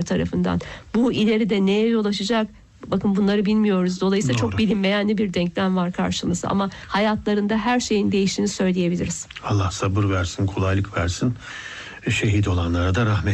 tarafından. Bu ileride neye yol açacak? Bakın bunları bilmiyoruz. Dolayısıyla Doğru. çok bilinmeyen bir denklem var karşımızda. Ama hayatlarında her şeyin değiştiğini söyleyebiliriz. Allah sabır versin, kolaylık versin. Şehit olanlara da rahmet